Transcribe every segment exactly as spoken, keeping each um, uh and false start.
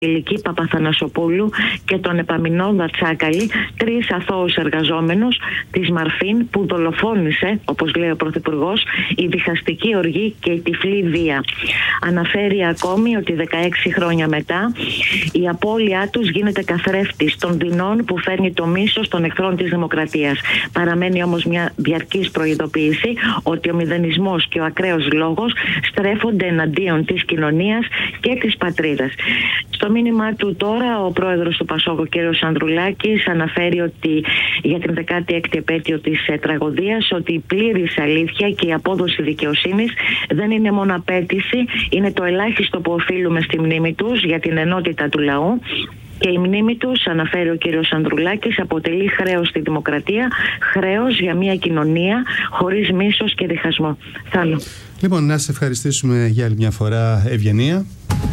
Ηλική Παπαθανασοπούλου και τον Επαμινόντα Τσάκαλη, τρεις αθώους εργαζόμενους της Μαρφίν που δολοφόνησε, όπως λέει ο Πρωθυπουργός, η διχαστική οργή και η τυφλή βία. Αναφέρει ακόμη ότι δεκαέξι χρόνια μετά η απώλειά τους γίνεται καθρέφτης των δεινών που φέρνει το μίσος των εχθρών της δημοκρατίας. Παραμένει όμως μια διαρκής προειδοποίηση ότι ο μηδενισμός και ο ακραίος λόγος στρέφονται εναντίον της κοινωνίας και της πατρίδας. Στο μήνυμά του τώρα, ο πρόεδρος του Πασόκ, ο κ. Ανδρουλάκης, αναφέρει ότι για την δεκάτη έκτη επέτειο της ε, τραγωδίας, ότι η πλήρης αλήθεια και η απόδοση δικαιοσύνης δεν είναι μόνο απέτηση, είναι το ελάχιστο που οφείλουμε στη μνήμη τους για την ενότητα του λαού. Και η μνήμη τους, αναφέρει ο κύριος Ανδρουλάκης, αποτελεί χρέος στη δημοκρατία, χρέος για μια κοινωνία χωρίς μίσος και διχασμό. Θάλο. Λοιπόν, να σας ευχαριστήσουμε για άλλη μια φορά, Ευγενία.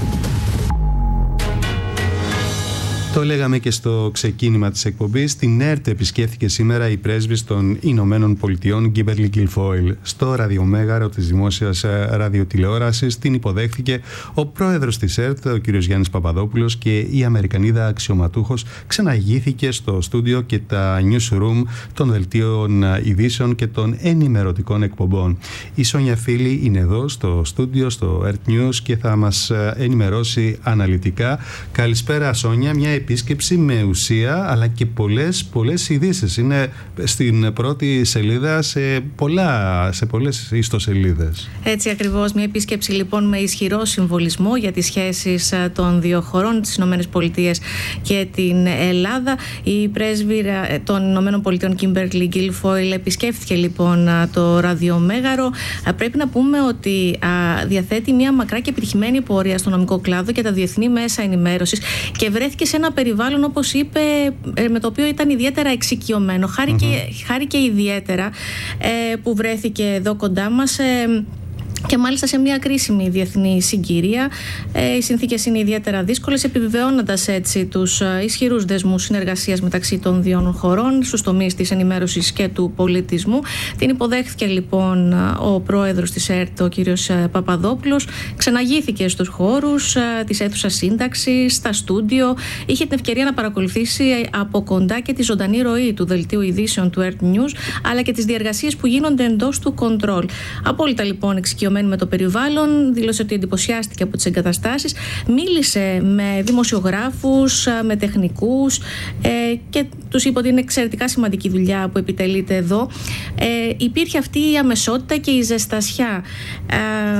Το λέγαμε και στο ξεκίνημα της εκπομπής. Στην ΕΡΤ επισκέφθηκε σήμερα η πρέσβης των Ηνωμένων Πολιτειών, Γκίμπερλι Γκιλφόιλ. Στο ραδιομέγαρο της δημόσιας ραδιοτηλεόρασης την υποδέχθηκε ο πρόεδρος της ΕΡΤ, ο κ. Γιάννης Παπαδόπουλος, και η Αμερικανίδα αξιωματούχος ξαναγήθηκε στο στούντιο και τα newsroom των δελτίων ειδήσεων και των ενημερωτικών εκπομπών. Η Σόνια Φίλη είναι εδώ στο στούντιο, στο ΕΡΤ News, και θα μας ενημερώσει αναλυτικά. Καλησπέρα, Σόνια. Μια επίσκεψη με ουσία, αλλά και πολλές, πολλές ειδήσεις. Είναι στην πρώτη σελίδα σε, πολλά, σε πολλές ιστοσελίδες. Έτσι ακριβώς, μια επίσκεψη λοιπόν με ισχυρό συμβολισμό για τις σχέσεις των δύο χωρών, τις ΗΠΑ και την Ελλάδα. Η πρέσβυρα των ΗΠΑ, Κίμπερλι Γκιλφόιλ, επισκέφθηκε λοιπόν το ραδιομέγαρο. Πρέπει να πούμε ότι διαθέτει μια μακρά και επιτυχημένη πορεία στο νομικό κλάδο και τα διεθνή μέσα ενημέρωσης και βρέθηκε σε ένα περιβάλλον, όπως είπε, με το οποίο ήταν ιδιαίτερα εξοικειωμένο. Χάρη, mm-hmm. και, χάρη και ιδιαίτερα ε, που βρέθηκε εδώ κοντά μας, ε, και μάλιστα σε μια κρίσιμη διεθνή συγκυρία. Ε, οι συνθήκες είναι ιδιαίτερα δύσκολες, επιβεβαιώνοντας έτσι τους ισχυρούς δεσμούς συνεργασίας μεταξύ των δύο χωρών στους τομείς της ενημέρωσης και του πολιτισμού. Την υποδέχθηκε λοιπόν ο πρόεδρος της ΕΡΤ, ο κ. Παπαδόπουλος. Ξαναγήθηκε στους χώρους της αίθουσας σύνταξης, στα στούντιο. Είχε την ευκαιρία να παρακολουθήσει από κοντά και τη ζωντανή ροή του δελτίου ειδήσεων του ΕΡΤ News, αλλά και τις διεργασίες που γίνονται εντός του κοντρόλ. Απόλυτα λοιπόν εξοικειωμένη με το περιβάλλον, δήλωσε ότι εντυπωσιάστηκε από τις εγκαταστάσεις, μίλησε με δημοσιογράφους, με τεχνικούς ε, και τους είπε ότι είναι εξαιρετικά σημαντική δουλειά που επιτελείται εδώ. Ε, υπήρχε αυτή η αμεσότητα και η ζεστασιά ε,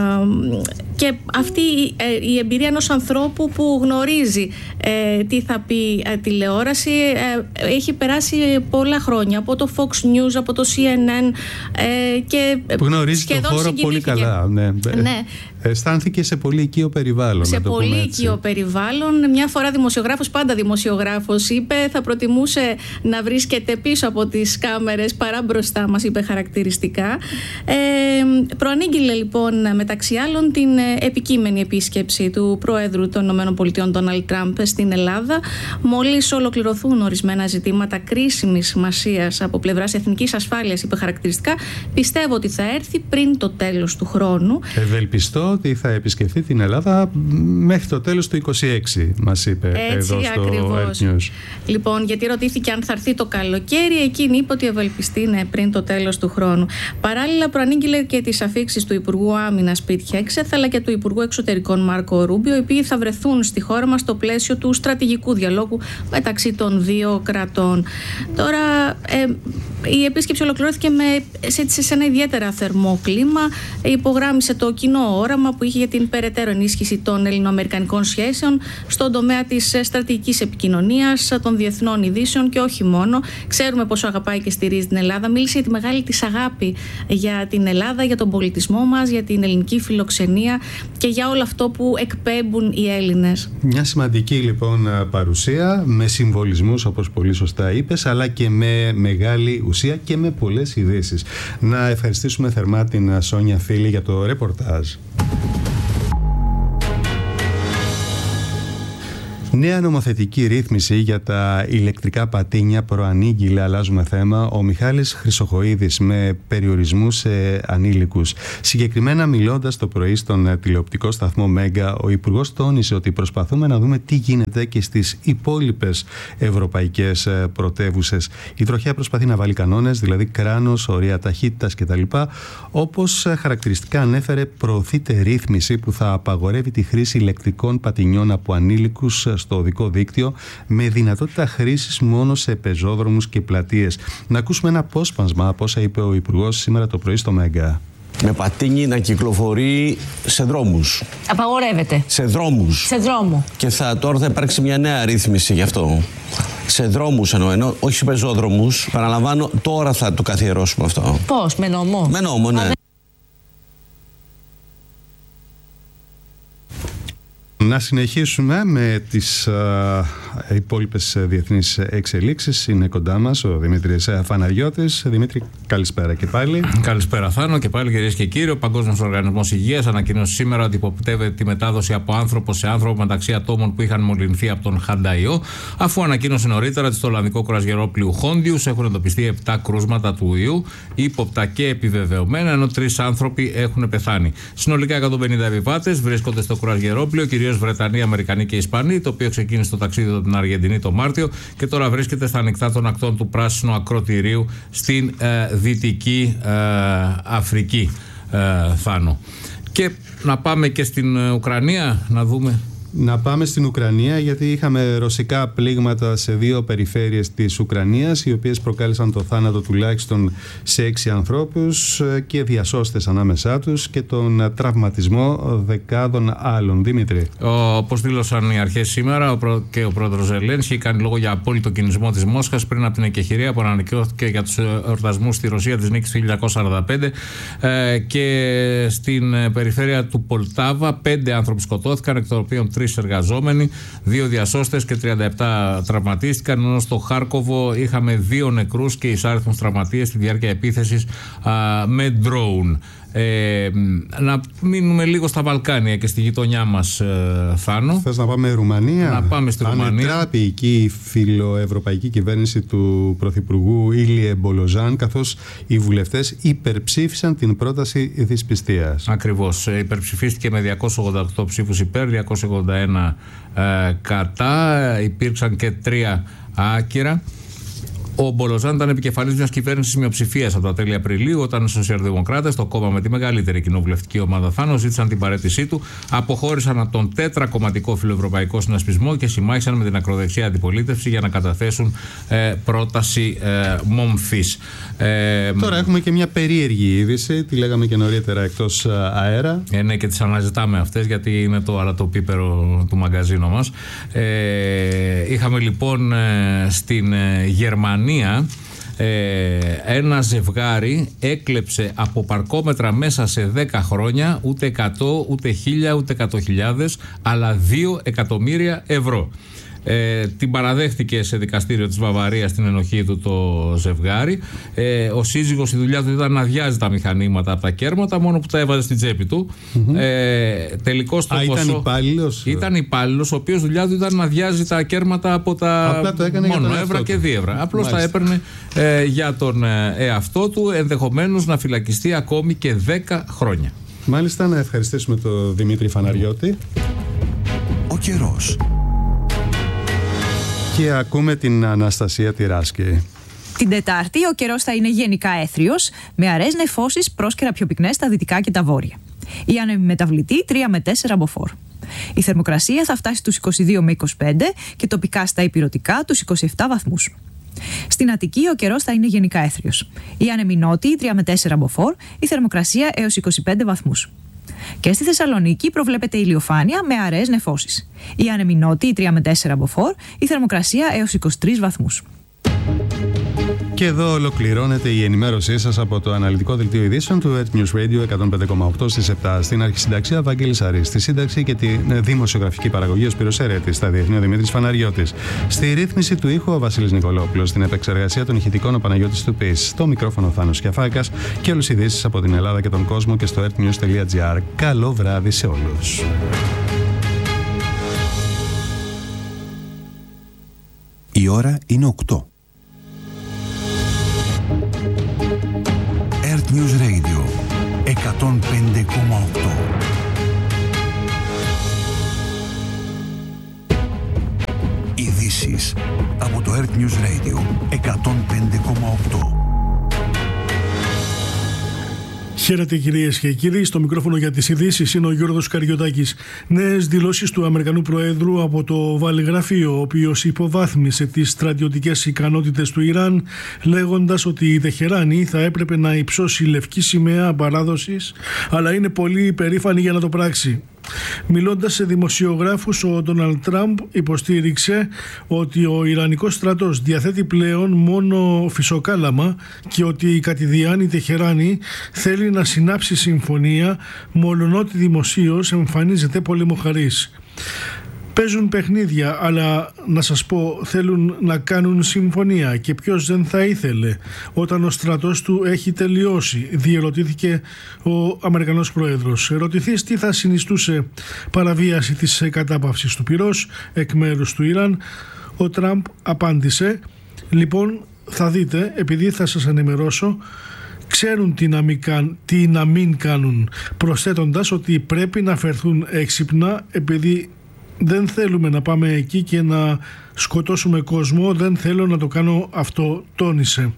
και αυτή ε, η εμπειρία ενός ανθρώπου που γνωρίζει ε, τι θα πει ε, τηλεόραση. Ε, έχει περάσει πολλά χρόνια από το Fox News, από το σι εν εν ε, και που γνωρίζει τον χώρο πολύ καλά. Ναι. Ναι. Αισθάνθηκε σε πολύ οικείο περιβάλλον. Σε πολύ οικείο περιβάλλον. Μια φορά δημοσιογράφος, πάντα δημοσιογράφος, είπε, θα προτιμούσε να βρίσκεται πίσω από τις κάμερες παρά μπροστά μας, είπε χαρακτηριστικά. Ε, προανήγγειλε λοιπόν μεταξύ άλλων την επικείμενη επίσκεψη του Προέδρου των ΗΠΑ, Ντόναλντ Τραμπ, στην Ελλάδα. Μόλις ολοκληρωθούν ορισμένα ζητήματα κρίσιμης σημασίας από πλευράς εθνικής ασφάλειας, είπε χαρακτηριστικά, πιστεύω ότι θα έρθει πριν το τέλος του χρόνου. Ευελπιστώ ότι θα επισκεφθεί την Ελλάδα μέχρι το τέλος του είκοσι έξι, μας είπε. Έτσι, εδώ στο ακριβώς. ΕΡΤ News. Λοιπόν, γιατί ρωτήθηκε αν θα έρθει το καλοκαίρι, εκείνη είπε ότι ευελπιστεί ναι, πριν το τέλος του χρόνου. Παράλληλα, προανήγγειλε και τις αφίξεις του Υπουργού Άμυνας Πιτ Χέγκσεθ, αλλά και του Υπουργού Εξωτερικών Μάρκο Ρούμπιο, οι οποίοι θα βρεθούν στη χώρα μας στο πλαίσιο του στρατηγικού διαλόγου μεταξύ των δύο κρατών. Τώρα, ε, η επίσκεψη ολοκληρώθηκε με, σε, σε ένα ιδιαίτερα θερμό κλίμα. Υπογράμμισε το κοινό όραμα που είχε για την περαιτέρω ενίσχυση των ελληνοαμερικανικών σχέσεων στον τομέα της στρατηγικής επικοινωνίας, των διεθνών ειδήσεων και όχι μόνο. Ξέρουμε πόσο αγαπάει και στηρίζει την Ελλάδα. Μίλησε για τη μεγάλη της αγάπη για την Ελλάδα, για τον πολιτισμό μας, για την ελληνική φιλοξενία και για όλο αυτό που εκπέμπουν οι Έλληνες. Μια σημαντική λοιπόν παρουσία με συμβολισμούς, όπως πολύ σωστά είπες, αλλά και με μεγάλη ουσία και με πολλές ειδήσεις. Να ευχαριστήσουμε θερμά την Σόνια Φίλη για το ρεπορτάζ. Νέα νομοθετική ρύθμιση για τα ηλεκτρικά πατίνια προανήγγειλε, αλλάζουμε θέμα, ο Μιχάλης Χρυσοχοΐδης με περιορισμού σε ανήλικους. Συγκεκριμένα, μιλώντας το πρωί στον τηλεοπτικό σταθμό Μέγκα, ο Υπουργός τόνισε ότι προσπαθούμε να δούμε τι γίνεται και στις υπόλοιπες ευρωπαϊκές πρωτεύουσες. Η τροχιά προσπαθεί να βάλει κανόνες, δηλαδή κράνος, ωρία ταχύτητας κτλ. Όπως χαρακτηριστικά ανέφερε, προωθείται ρύθμιση που θα απαγορεύει τη χρήση ηλεκτρικών πατινιών από ανήλικους στο οδικό δίκτυο, με δυνατότητα χρήσης μόνο σε πεζόδρομους και πλατείες. Να ακούσουμε ένα απόσπασμα από όσα είπε ο Υπουργός σήμερα το πρωί στο Μέγκα. Με πατίνι να κυκλοφορεί σε δρόμους. Απαγορεύεται. Σε δρόμους. Σε δρόμο. Και θα, τώρα θα υπάρξει μια νέα ρύθμιση γι' αυτό. Σε δρόμους εννοώ, ενώ όχι σε πεζόδρομους. Παραλαμβάνω, τώρα θα το καθιερώσουμε αυτό. Πώς, με νόμο? Με νόμο, ναι. Να συνεχίσουμε με τις α, υπόλοιπες διεθνείς εξελίξεις. Είναι κοντά μας ο Δημήτρης Φαναριώτης. Δημήτρη, καλησπέρα και πάλι. Καλησπέρα, Θάνο, και πάλι, κυρίες και κύριοι. Ο Παγκόσμιος Οργανισμός Υγείας ανακοίνωσε σήμερα ότι υποπτεύεται τη μετάδοση από άνθρωπο σε άνθρωπο μεταξύ ατόμων που είχαν μολυνθεί από τον χανταϊό, αφού ανακοίνωσε νωρίτερα ότι στο Ολλανδικό κρουαζιερόπλοιο Χόντιους έχουν εντοπιστεί επτά κρούσματα του ιού, ύποπτα και επιβεβαιωμένα, ενώ τρεις άνθρωποι έχουν πεθάνει. Συνολικά εκατόν πενήντα επιβάτες βρίσκονται στο κρουαζιερόπλοιο, κυρίως Βρετανοί, Αμερικανοί και Ισπανοί, το οποίο ξεκίνησε το ταξίδι από την Αργεντινή το Μάρτιο και τώρα βρίσκεται στα ανοιχτά των ακτών του Πράσινου Ακροτηρίου στην ε, Δυτική ε, Αφρική, ε, Θάνο. Και να πάμε και στην ε, Ουκρανία, να δούμε. Να πάμε στην Ουκρανία, γιατί είχαμε ρωσικά πλήγματα σε δύο περιφέρειες της Ουκρανίας, οι οποίες προκάλεσαν το θάνατο τουλάχιστον σε έξι ανθρώπους και διασώστες ανάμεσά τους και τον τραυματισμό δεκάδων άλλων. Δημήτρη. Όπως δήλωσαν οι αρχές σήμερα, ο προ... και ο πρόεδρος Ζελένσκι κάνει λόγο για απόλυτο κινησμό της Μόσχας πριν από την εκεχηρία που ανακοινώθηκε για τους εορτασμούς στη Ρωσία της νίκης του χίλια εννιακόσια σαράντα πέντε, ε, και στην περιφέρεια του Πολτάβα πέντε άνθρωποι σκοτώθηκαν, εκ των οποίων τρεις εργαζόμενοι, δύο διασώστες και τριάντα επτά τραυματίστηκαν, ενώ στο Χάρκοβο είχαμε δύο νεκρούς και εισάριθμους τραυματίες στη διάρκεια επίθεσης α, με drone. Ε, να μείνουμε λίγο στα Βαλκάνια και στη γειτονιά μας, ε, Θάνο. Θες να πάμε Ρουμανία? Να πάμε στη Ρουμανία. Ανετράπη εκεί η φιλοευρωπαϊκή κυβέρνηση του Πρωθυπουργού Ήλιε Μπολοζάν, καθώς οι βουλευτές υπερψήφισαν την πρόταση δυσπιστίας. Ακριβώς. Υπερψηφίστηκε με διακόσιους ογδόντα οκτώ ψήφους υπέρ, διακόσιους ογδόντα ένα ε, κατά. Υπήρξαν και τρία άκυρα. Ο Μπολοζάν ήταν επικεφαλής μιας κυβέρνησης μειοψηφίας από τα τέλη Απριλίου, όταν οι σοσιαλδημοκράτες, το κόμμα με τη μεγαλύτερη κοινοβουλευτική ομάδα, Θάνο, ζήτησαν την παραίτησή του, αποχώρησαν από τον τέτρακομματικό φιλοευρωπαϊκό συνασπισμό και συμμάχισαν με την ακροδεξιά αντιπολίτευση για να καταθέσουν ε, πρόταση ε, μομφής. Ε, Τώρα έχουμε και μια περίεργη είδηση, τη λέγαμε και νωρίτερα εκτός αέρα. Ε, ναι, και τις αναζητάμε αυτές, γιατί είναι το αλατοπίπερο του μαγκαζίνο μας. Ε, είχαμε λοιπόν ε, στην ε, Γερμανία Ε, ένα ζευγάρι έκλεψε από παρκόμετρα μέσα σε δέκα χρόνια ούτε εκατό, ούτε χίλια, ούτε εκατό χιλιάδες, αλλά δύο εκατομμύρια ευρώ. Ε, την παραδέχτηκε σε δικαστήριο της Βαβαρίας την ενοχή του το ζευγάρι. Ε, ο σύζυγος, η δουλειά του ήταν να αδειάζει τα μηχανήματα από τα κέρματα, μόνο που τα έβαζε στην τσέπη του. Mm-hmm. Ε, τελικώς το Α, ποσό. Ήταν υπάλληλος. Ήταν υπάλληλος, ο οποίος δουλειά του ήταν να αδειάζει τα κέρματα από τα. Απλά το έκανε μόνο για εύρα και δίευρα. Απλώς τα έπαιρνε ε, για τον ε, εαυτό του, ενδεχομένως να φυλακιστεί ακόμη και δέκα χρόνια. Μάλιστα, να ευχαριστήσουμε τον Δημήτρη Φαναριώτη. Ο καιρός. Και ακούμε την Αναστασία Τυράσκη. Την Τετάρτη ο καιρός θα είναι γενικά έθριος, με αραιές νεφώσεις πρόσκαιρα πιο πυκνές στα δυτικά και τα βόρεια. Η άνεμη μεταβλητή τρία με τέσσερα μποφόρ. Η θερμοκρασία θα φτάσει στους είκοσι δύο με είκοσι πέντε και τοπικά στα ηπειρωτικά τους είκοσι επτά βαθμούς. Στην Αττική ο καιρός θα είναι γενικά έθριος. Η άνεμη νότιη τρία με τέσσερα μποφόρ, η θερμοκρασία έως είκοσι πέντε βαθμούς. Και στη Θεσσαλονίκη προβλέπεται ηλιοφάνεια με αραιές νεφώσεις. Η άνεμη νότιη τρία με τέσσερα μποφόρ, η θερμοκρασία έως είκοσι τρεις βαθμούς. Και εδώ ολοκληρώνεται η ενημέρωσή σας από το αναλυτικό δελτίο ειδήσεων του Earth News Radio εκατόν πέντε κόμμα οκτώ στις επτά. Στην αρχισυνταξία Βαγγέλης Αρής. Στη σύνταξη και τη δημοσιογραφική παραγωγή ο Σπύρος Ερέτης. Στα διεθνή ο Δημήτρης Φαναριώτης. Στη ρύθμιση του ήχου ο Βασίλης Νικολόπουλος. Στην επεξεργασία των ηχητικών ο Παναγιώτης Τουπής. Στο μικρόφωνο Θάνος Κιαφάκας και όλες οι ειδήσεις από την Ελλάδα και τον κόσμο και στο earthnews τελεία gr. Καλό βράδυ σε όλους. Η ώρα είναι οκτώ. Earth News Radio εκατόν πέντε κόμμα οκτώ. Ειδήσεις από το Earth News Radio εκατόν πέντε κόμμα οκτώ. Χαίρετε κυρίες και κύριοι, στο μικρόφωνο για τις ειδήσεις είναι ο Γιώργος Καριωτάκης. Νέες δηλώσεις του Αμερικανού Προέδρου από το Βαλιγραφείο, ο οποίος υποβάθμισε τις στρατιωτικές ικανότητες του Ιράν, λέγοντας ότι η Τεχεράνη θα έπρεπε να υψώσει λευκή σημαία παράδοσης, αλλά είναι πολύ υπερήφανη για να το πράξει. Μιλώντας σε δημοσιογράφους, ο Ντόναλντ Τραμπ υποστήριξε ότι ο Ιρανικός στρατός διαθέτει πλέον μόνο φυσοκάλαμα και ότι κατηδίαν η Τεχεράνη θέλει να συνάψει συμφωνία, μολονότι δημοσίως εμφανίζεται πολεμοχαρής. Παίζουν παιχνίδια, αλλά να σας πω, θέλουν να κάνουν συμφωνία, και ποιος δεν θα ήθελε όταν ο στρατός του έχει τελειώσει, διερωτήθηκε ο Αμερικανός Πρόεδρος. Ερωτηθείς τι θα συνιστούσε παραβίαση της κατάπαυσης του πυρός εκ μέρους του Ιράν, ο Τραμπ απάντησε: λοιπόν, θα δείτε, επειδή θα σας ενημερώσω, ξέρουν τι να μην, καν, τι να μην κάνουν, προσθέτοντας ότι πρέπει να φερθούν έξυπνα, επειδή δεν θέλουμε να πάμε εκεί και να σκοτώσουμε κόσμο, δεν θέλω να το κάνω αυτό, τόνισε.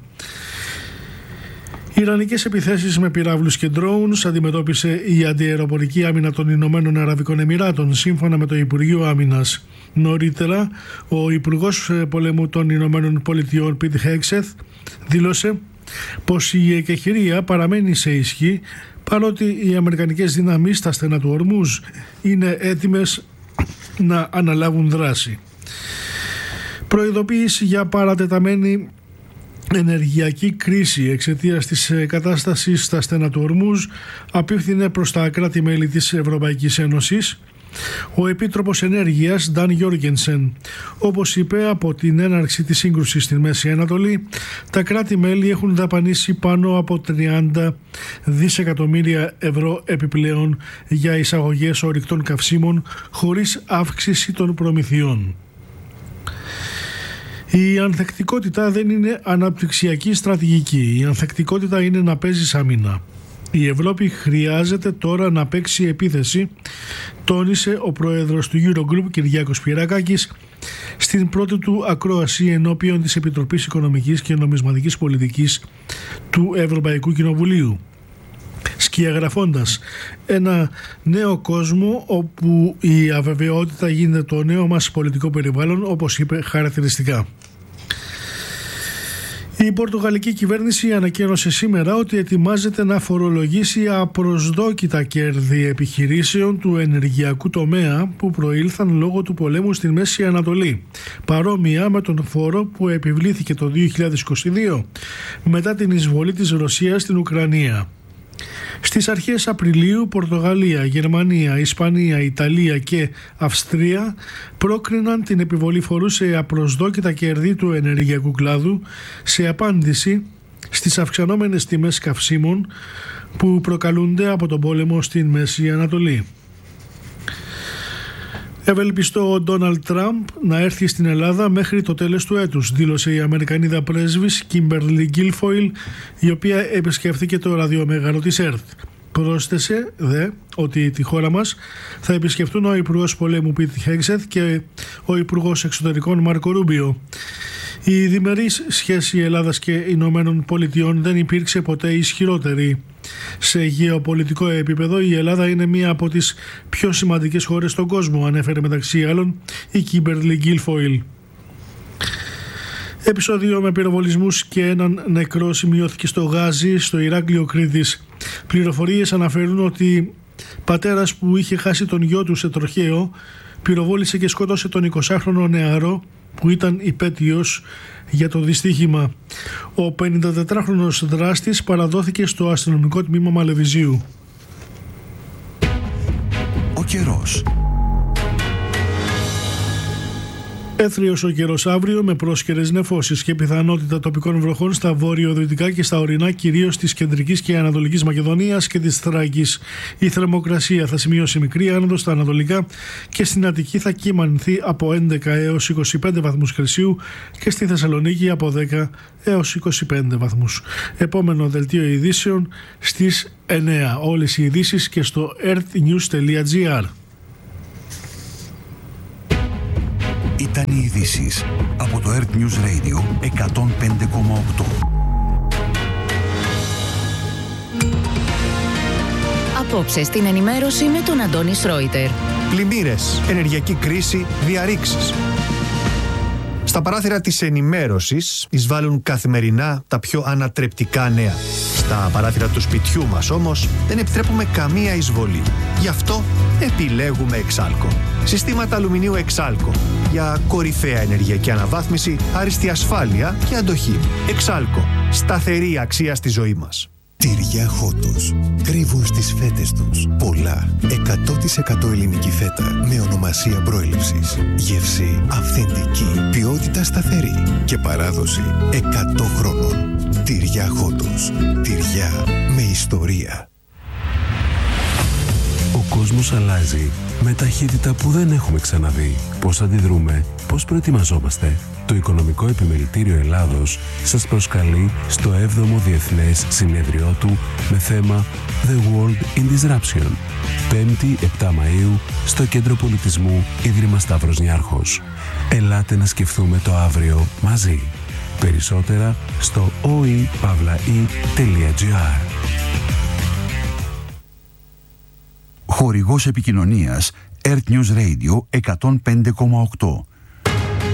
Ιρανικές επιθέσεις με πυράβλους και drones αντιμετώπισε η αντιαεροπορική άμυνα των Ηνωμένων Αραβικών Εμιράτων, σύμφωνα με το Υπουργείο Άμυνας. Νωρίτερα, ο Υπουργός Πολέμου των Ηνωμένων Πολιτειών, Πιτ Χέγσεθ, δήλωσε πως η εκεχηρία παραμένει σε ισχύ, παρότι οι αμερικανικές δυνάμεις στα στενά του Ορμούζ είναι έτοιμες να αναλάβουν δράση. Προειδοποίηση για παρατεταμένη ενεργειακή κρίση εξαιτίας της κατάστασης στα στενά του Ορμούζ απίφθινε προς τα κράτη-μέλη της Ευρωπαϊκής Ένωσης ο Επίτροπος Ενέργειας Νταν Γιόργενσεν. Όπως είπε, από την έναρξη της σύγκρουσης στη Μέση Ανατολή, τα κράτη-μέλη έχουν δαπανίσει πάνω από τριάντα δισεκατομμύρια ευρώ επιπλέον για εισαγωγές ορυκτών καυσίμων χωρίς αύξηση των προμηθειών. Η ανθεκτικότητα δεν είναι αναπτυξιακή στρατηγική. Η ανθεκτικότητα είναι να παίζεις άμυνα. Η Ευρώπη χρειάζεται τώρα να παίξει επίθεση, τόνισε ο πρόεδρος του Eurogroup Κυριάκος Πυρακάκης στην πρώτη του ακρόαση ενώπιον της Επιτροπής Οικονομικής και Νομισματικής Πολιτικής του Ευρωπαϊκού Κοινοβουλίου, σκιαγραφώντας ένα νέο κόσμο όπου η αβεβαιότητα γίνεται το νέο μας πολιτικό περιβάλλον, όπως είπε χαρακτηριστικά. Η πορτογαλική κυβέρνηση ανακοίνωσε σήμερα ότι ετοιμάζεται να φορολογήσει απροσδόκητα κέρδη επιχειρήσεων του ενεργειακού τομέα που προήλθαν λόγω του πολέμου στη Μέση Ανατολή, παρόμοια με τον φόρο που επιβλήθηκε το δύο χιλιάδες είκοσι δύο μετά την εισβολή της Ρωσίας στην Ουκρανία. Στις αρχές Απριλίου, Πορτογαλία, Γερμανία, Ισπανία, Ιταλία και Αυστρία πρόκριναν την επιβολή φόρου σε απροσδόκητα κέρδη του ενεργειακού κλάδου σε απάντηση στις αυξανόμενες τιμές καυσίμων που προκαλούνται από τον πόλεμο στην Μέση Ανατολή. Ευελπιστώ ο Ντόναλντ Τραμπ να έρθει στην Ελλάδα μέχρι το τέλος του έτους, δήλωσε η Αμερικανίδα πρέσβης Κίμπερλι Γκίλφοιλ, η οποία επισκέφθηκε το ραδιομέγαρο της ΕΡΤ. Πρόσθεσε δε ότι τη χώρα μας θα επισκεφτούν ο Υπουργός Πολέμου Πιτ Χέγσεθ και ο Υπουργός Εξωτερικών Μάρκο Ρούμπιο. Η διμερής σχέση Ελλάδας και Ηνωμένων Πολιτειών δεν υπήρξε ποτέ ισχυρότερη. Σε γεωπολιτικό επίπεδο η Ελλάδα είναι μία από τις πιο σημαντικές χώρες στον κόσμο, ανέφερε μεταξύ άλλων η Κίμπερλι Γκίλφοιλ. Επεισόδιο με πυροβολισμούς και έναν νεκρό σημειώθηκε στο Γάζι, στο Ηράκλειο Κρήτης. Πληροφορίες αναφέρουν ότι πατέρας που είχε χάσει τον γιο του σε τροχαίο πυροβόλησε και σκότωσε τον εικοσάχρονο νεαρό που ήταν υπέτειος για το δυστύχημα. Ο πενηντατετράχρονος δράστης παραδόθηκε στο αστυνομικό τμήμα Μαλεβιζίου. Ο καιρός. Έθριος ο καιρός αύριο με πρόσκαιρες νεφώσεις και πιθανότητα τοπικών βροχών στα βόρειο-δυτικά και στα ορεινά, κυρίως της κεντρικής και ανατολικής Μακεδονίας και της Θράκης. Η θερμοκρασία θα σημειώσει μικρή άνοδο στα ανατολικά και στην Αττική θα κυμανθεί από έντεκα έως είκοσι πέντε βαθμούς Κελσίου και στη Θεσσαλονίκη από δέκα έως είκοσι πέντε βαθμούς. Επόμενο δελτίο ειδήσεων στις εννέα. Όλες οι ειδήσεις και στο earthnews τελεία gr. Ήταν οι ειδήσεις από το Earth News Radio εκατόν πέντε κόμμα οκτώ. Απόψε στην ενημέρωση με τον Αντώνη Σρόιτερ. Πλημμύρες, ενεργειακή κρίση, διαρρήξεις. Στα παράθυρα της ενημέρωσης εισβάλλουν καθημερινά τα πιο ανατρεπτικά νέα. Στα παράθυρα του σπιτιού μας όμως δεν επιτρέπουμε καμία εισβολή. Γι' αυτό επιλέγουμε Εξάλκο. Συστήματα αλουμινίου Εξάλκο για κορυφαία ενεργειακή αναβάθμιση, άριστη ασφάλεια και αντοχή. Εξάλκο. Σταθερή αξία στη ζωή μας. Τυριά Χότος. Κρύβουν στις φέτες τους πολλά. εκατό τοις εκατό ελληνική φέτα με ονομασία προέλευσης. Γεύση αυθεντική. Ποιότητα σταθερή. Και παράδοση εκατό χρόνων. Τυριά Χότος. Τυριά με ιστορία. Ο κόσμος αλλάζει με ταχύτητα που δεν έχουμε ξαναδεί. Πώς αντιδρούμε, πώς προετοιμαζόμαστε. Το Οικονομικό Επιμελητήριο Ελλάδος σας προσκαλεί στο έβδομο Διεθνές Συνέδριό του με θέμα The World in Disruption. πέμπτη επτά Μαΐου στο Κέντρο Πολιτισμού Ίδρυμα Σταύρος Νιάρχος. Ελάτε να σκεφτούμε το αύριο μαζί. Περισσότερα στο ο ι παύλα ι τελεία τζι άρ. Χορηγός επικοινωνίας Earth News Radio εκατόν πέντε κόμμα οκτώ.